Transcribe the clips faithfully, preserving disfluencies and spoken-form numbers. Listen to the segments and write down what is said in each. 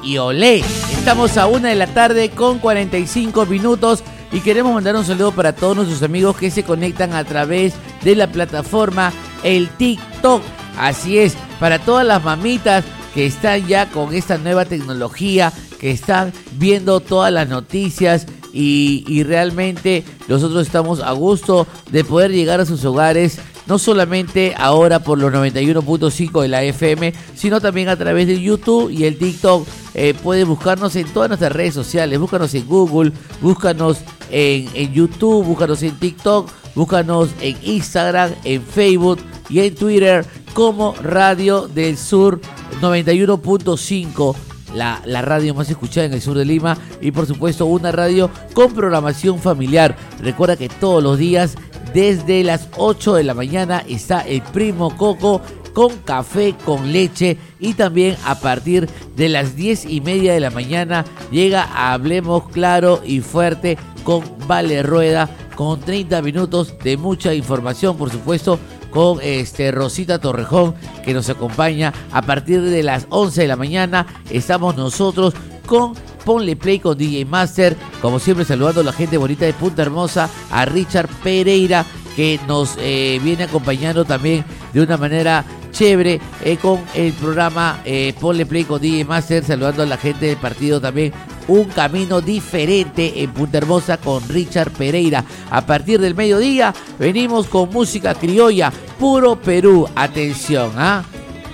y olé. Estamos a una de la tarde con cuarenta y cinco minutos y queremos mandar un saludo para todos nuestros amigos que se conectan a través de la plataforma el TikTok. Así es, para todas las mamitas que están ya con esta nueva tecnología, que están viendo todas las noticias y, y realmente nosotros estamos a gusto de poder llegar a sus hogares, no solamente ahora por los noventa y uno punto cinco de la F M, sino también a través de YouTube y el TikTok. Eh, puedes buscarnos en todas nuestras redes sociales, búscanos en Google, búscanos en, en YouTube, búscanos en TikTok, búscanos en Instagram, en Facebook y en Twitter como Radio del Sur noventa y uno punto cinco. La, la radio más escuchada en el sur de Lima y por supuesto una radio con programación familiar. Recuerda que todos los días desde las ocho de la mañana está el Primo Coco con café con leche y también a partir de las diez y media de la mañana llega a Hablemos Claro y Fuerte con Vale Rueda con treinta minutos de mucha información, por supuesto, con este Rosita Torrejón que nos acompaña a partir de las once de la mañana. Estamos nosotros con Ponle Play con D J Master, como siempre saludando a la gente bonita de Punta Hermosa, a Richard Pereira que nos eh, viene acompañando también de una manera chévere eh, con el programa eh, Ponle Play con D J Master, saludando a la gente del partido también. Un camino diferente en Punta Hermosa con Richard Pereira. A partir del mediodía venimos con música criolla, puro Perú. Atención, ¿ah?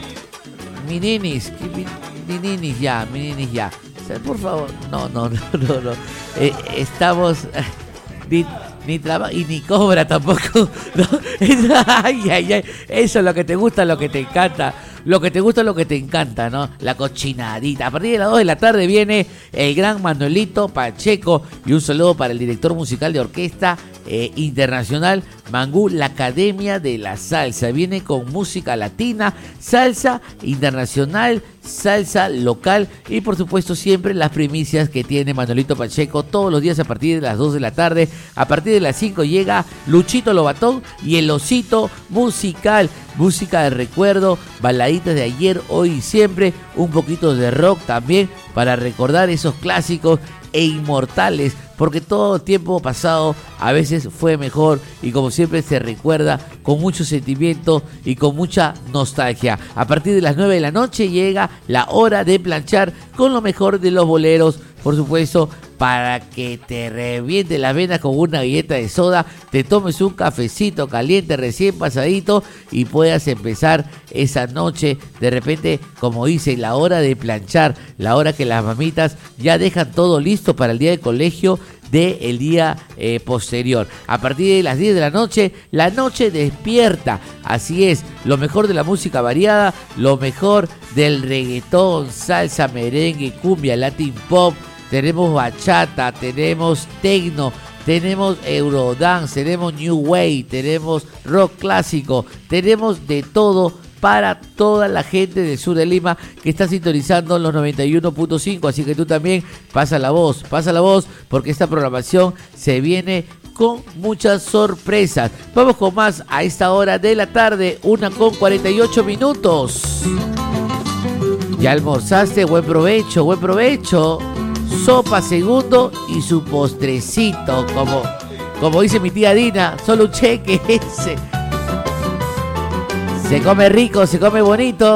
¿eh? Mi ninis, mi, mi ninis ya, mi ninis ya. O sea, por favor, no, no, no, no, no. Eh, estamos... Ni, ni trabaja y ni cobra tampoco, ¿no? Ay, ay, ay. Eso es lo que te gusta, lo que te encanta. Lo que te gusta, lo que te encanta, ¿no? La cochinadita. A partir de las dos de la tarde viene el gran Manuelito Pacheco. Y un saludo para el director musical de orquesta eh, internacional, Mangú, la Academia de la Salsa. Viene con música latina, salsa internacional, salsa local y por supuesto siempre las primicias que tiene Manuelito Pacheco todos los días a partir de las dos de la tarde. A partir de las cinco llega Luchito Lobatón y el Osito Musical. Música de recuerdo, baladitas de ayer, hoy y siempre, un poquito de rock también para recordar esos clásicos e inmortales, porque todo tiempo pasado a veces fue mejor y como siempre se recuerda con mucho sentimiento y con mucha nostalgia. A partir de las nueve de la noche llega la hora de planchar con lo mejor de los boleros, por supuesto, para que te reviente las venas con una galleta de soda, te tomes un cafecito caliente recién pasadito y puedas empezar esa noche, de repente, como dice, la hora de planchar, la hora que las mamitas ya dejan todo listo para el día de colegio del día eh, posterior. A partir de las diez de la noche, la noche despierta. Así es, lo mejor de la música variada, lo mejor del reggaetón, salsa, merengue, cumbia, latin pop. Tenemos bachata, tenemos techno, tenemos eurodance, tenemos new wave, tenemos rock clásico, tenemos de todo para toda la gente del sur de Lima que está sintonizando los noventa y uno punto cinco. Así que tú también pasa la voz, pasa la voz porque esta programación se viene con muchas sorpresas. Vamos con más a esta hora de la tarde, una con cuarenta y ocho minutos. ¿Ya almorzaste? Buen provecho, buen provecho. Sopa segundo y su postrecito, como, como dice mi tía Dina, solo un cheque ese. Se come rico, se come bonito.